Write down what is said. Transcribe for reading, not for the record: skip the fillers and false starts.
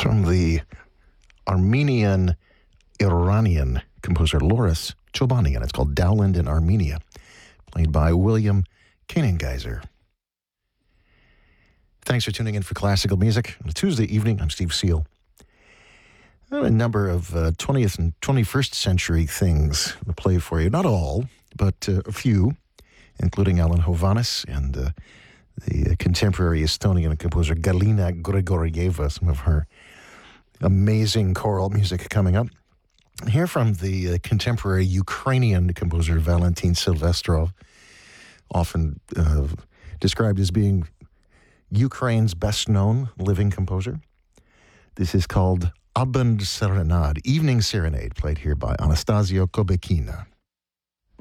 from the Armenian-Iranian composer Loris Chobanian. It's called Dowland in Armenia, played by William Kanengeiser. Thanks for tuning in for classical music. On a Tuesday evening, I'm Steve Seal. I have a number of 20th and 21st century things to play for you. Not all, but a few, including Alan Hovhaness and the contemporary Estonian composer Galina Grigorieva, some of her amazing choral music coming up. Here from the contemporary Ukrainian composer Valentin Silvestrov, often described as being Ukraine's best-known living composer. This is called Abend Serenade, Evening Serenade, played here by Anastasio Kobekina.